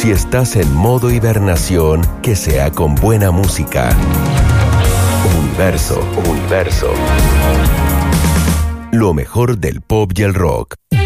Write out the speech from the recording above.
Si estás en modo hibernación, que sea con buena música. Universo. Lo mejor del pop y el rock.